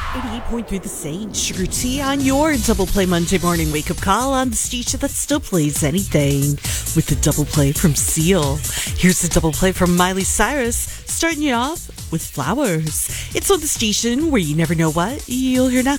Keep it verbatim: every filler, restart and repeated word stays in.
eighty-eight point three The Sage, Sugar Tea on your Double Play Monday morning wake-up call on the station that still plays anything with the Double Play from Seal. Here's the Double Play from Miley Cyrus, starting you off with Flowers. It's on the station where you never know what you'll hear next.